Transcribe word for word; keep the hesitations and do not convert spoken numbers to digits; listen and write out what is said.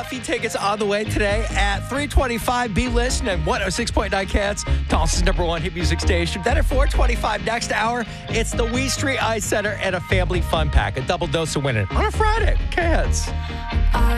Duffy tickets on the way today at three twenty-five. Be listening. one oh six point nine Cats, Tulsa's number one hit music station. Then at four twenty-five next hour, it's the Wee Street Ice Center and a family fun pack. A double dose of winning on a Friday. Cats.